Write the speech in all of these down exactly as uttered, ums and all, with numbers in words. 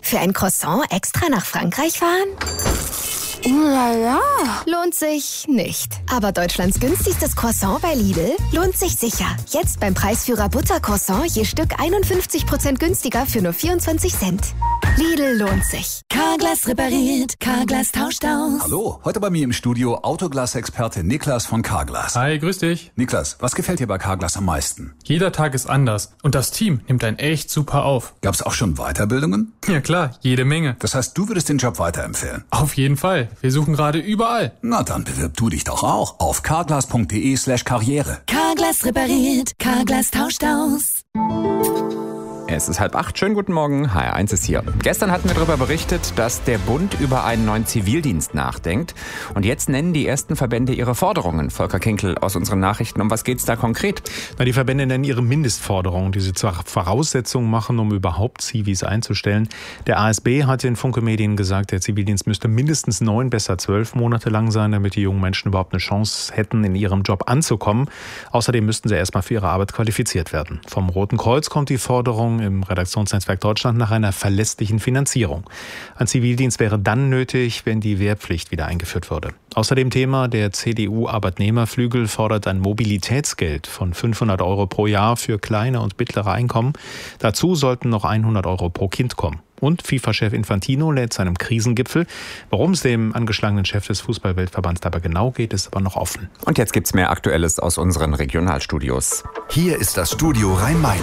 Für ein Croissant extra nach Frankreich fahren? Uh, la, la. Lohnt sich nicht. Aber Deutschlands günstigstes Croissant bei Lidl lohnt sich sicher. Jetzt beim Preisführer Buttercroissant je Stück einundfünfzig Prozent günstiger für nur vierundzwanzig Cent. Lidl lohnt sich. Carglass repariert, Carglass tauscht aus. Hallo, heute bei mir im Studio Autoglas-Experte Niklas von Carglass. Hi, grüß dich. Niklas, was gefällt dir bei Carglass am meisten? Jeder Tag ist anders und das Team nimmt einen echt super auf. Gab's auch schon Weiterbildungen? Ja klar, jede Menge. Das heißt, du würdest den Job weiterempfehlen? Auf jeden Fall. Wir suchen gerade überall. Na dann bewirb du dich doch auch auf carglass.de slash karriere. Carglass repariert, Carglass tauscht aus. Es ist halb acht. Schönen guten Morgen. H R eins ist hier. Gestern hatten wir darüber berichtet, dass der Bund über einen neuen Zivildienst nachdenkt. Und jetzt nennen die ersten Verbände ihre Forderungen. Volker Kinkel aus unseren Nachrichten. Um was geht's da konkret? Na, die Verbände nennen ihre Mindestforderungen, die sie zur Voraussetzung machen, um überhaupt Zivis einzustellen. Der A S B hat in Funke Medien gesagt, der Zivildienst müsste mindestens neun, besser zwölf Monate lang sein, damit die jungen Menschen überhaupt eine Chance hätten, in ihrem Job anzukommen. Außerdem müssten sie erstmal für ihre Arbeit qualifiziert werden. Vom Roten Kreuz kommt die Forderung im Redaktionsnetzwerk Deutschland nach einer verlässlichen Finanzierung. Ein Zivildienst wäre dann nötig, wenn die Wehrpflicht wieder eingeführt würde. Außerdem Thema, der C D U-Arbeitnehmerflügel fordert ein Mobilitätsgeld von fünfhundert Euro pro Jahr für kleine und mittlere Einkommen. Dazu sollten noch hundert Euro pro Kind kommen. Und FIFA-Chef Infantino lädt zu einem Krisengipfel. Worum es dem angeschlagenen Chef des Fußballweltverbands dabei genau geht, ist aber noch offen. Und jetzt gibt's mehr Aktuelles aus unseren Regionalstudios. Hier ist das Studio Rhein-Main.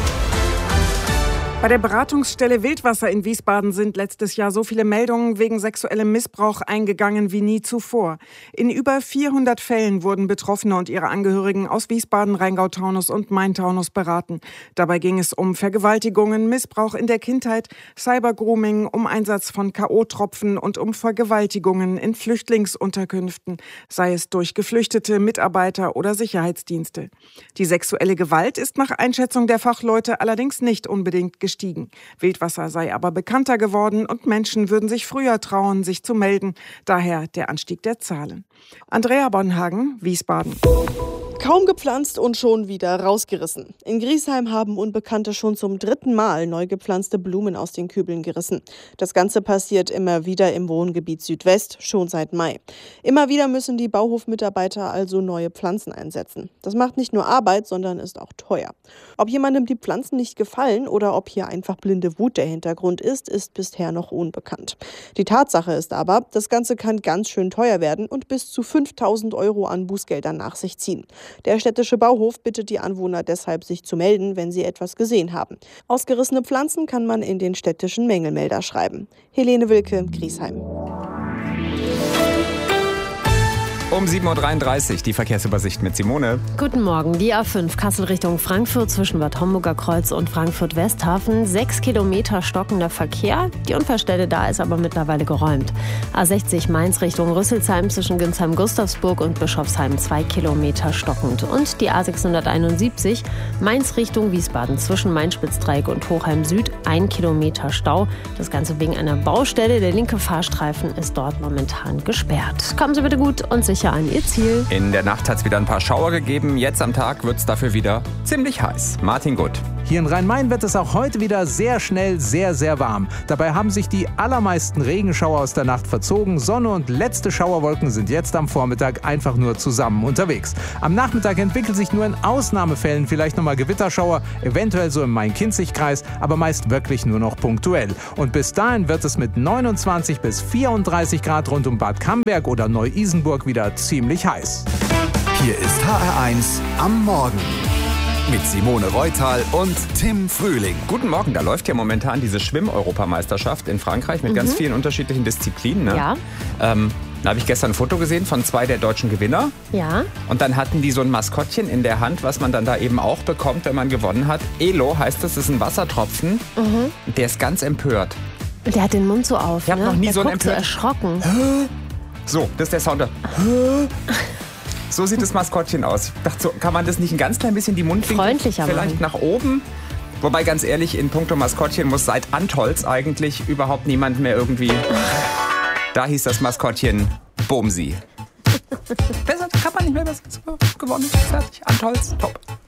Bei der Beratungsstelle Wildwasser in Wiesbaden sind letztes Jahr so viele Meldungen wegen sexuellem Missbrauch eingegangen wie nie zuvor. In über vierhundert Fällen wurden Betroffene und ihre Angehörigen aus Wiesbaden, Rheingau-Taunus und Main-Taunus beraten. Dabei ging es um Vergewaltigungen, Missbrauch in der Kindheit, Cybergrooming, um Einsatz von K O-Tropfen und um Vergewaltigungen in Flüchtlingsunterkünften, sei es durch Geflüchtete, Mitarbeiter oder Sicherheitsdienste. Die sexuelle Gewalt ist nach Einschätzung der Fachleute allerdings nicht unbedingt gestiegen. Wildwasser sei aber bekannter geworden und Menschen würden sich früher trauen, sich zu melden. Daher der Anstieg der Zahlen. Andrea Bonhagen, Wiesbaden. Kaum gepflanzt und schon wieder rausgerissen. In Griesheim haben Unbekannte schon zum dritten Mal neu gepflanzte Blumen aus den Kübeln gerissen. Das Ganze passiert immer wieder im Wohngebiet Südwest, schon seit Mai. Immer wieder müssen die Bauhofmitarbeiter also neue Pflanzen einsetzen. Das macht nicht nur Arbeit, sondern ist auch teuer. Ob jemandem die Pflanzen nicht gefallen oder ob hier einfach blinde Wut der Hintergrund ist, ist bisher noch unbekannt. Die Tatsache ist aber, das Ganze kann ganz schön teuer werden und bis zu fünftausend Euro an Bußgeldern nach sich ziehen. Der städtische Bauhof bittet die Anwohner deshalb, sich zu melden, wenn sie etwas gesehen haben. Ausgerissene Pflanzen kann man in den städtischen Mängelmelder schreiben. Helene Wilke, Griesheim. Um sieben Uhr dreiunddreißig die Verkehrsübersicht mit Simone. Guten Morgen. Die A fünf Kassel Richtung Frankfurt zwischen Bad Homburger Kreuz und Frankfurt Westhafen. Sechs Kilometer stockender Verkehr. Die Unfallstelle da ist aber mittlerweile geräumt. A sechzig Mainz Richtung Rüsselsheim zwischen Günsheim-Gustavsburg und Bischofsheim. Zwei Kilometer stockend. Und die A sechshunderteinundsiebzig Mainz Richtung Wiesbaden zwischen Main-Spitzdreieck und Hochheim Süd. Ein Kilometer Stau. Das Ganze wegen einer Baustelle. Der linke Fahrstreifen ist dort momentan gesperrt. Kommen Sie bitte gut und sicher an Ihr Ziel. In der Nacht hat es wieder ein paar Schauer gegeben. Jetzt am Tag wird es dafür wieder ziemlich heiß. Martin Gutt. Hier in Rhein-Main wird es auch heute wieder sehr schnell sehr, sehr warm. Dabei haben sich die allermeisten Regenschauer aus der Nacht verzogen. Sonne und letzte Schauerwolken sind jetzt am Vormittag einfach nur zusammen unterwegs. Am Nachmittag entwickelt sich nur in Ausnahmefällen vielleicht nochmal Gewitterschauer, eventuell so im Main-Kinzig-Kreis, aber meist wirklich nur noch punktuell. Und bis dahin wird es mit neunundzwanzig bis vierunddreißig Grad rund um Bad Camberg oder Neu-Isenburg wieder ziemlich heiß. Hier ist H R eins am Morgen. Mit Simone Reutal und Tim Frühling. Guten Morgen, da läuft ja momentan diese Schwimm-Europameisterschaft in Frankreich mit mhm. ganz vielen unterschiedlichen Disziplinen. Ne? Ja. Ähm, da habe ich gestern ein Foto gesehen von zwei der deutschen Gewinner. Ja. Und dann hatten die so ein Maskottchen in der Hand, was man dann da eben auch bekommt, wenn man gewonnen hat. Elo heißt es, das ist ein Wassertropfen. Mhm. Der ist ganz empört. Der hat den Mund so auf. Ich habe ne? noch nie der so einen guckt so empört. erschrocken. So, das ist der Sound. So sieht das Maskottchen aus. Ich dachte, so, kann man das nicht ein ganz klein bisschen die Mundwinkel freundlicher vielleicht machen. Nach oben? Wobei, ganz ehrlich, in puncto Maskottchen muss seit Antolz eigentlich überhaupt niemand mehr irgendwie... Da hieß das Maskottchen Bumsi. Besser kann man nicht mehr, besser gewonnen. Fertig, Antolz, top.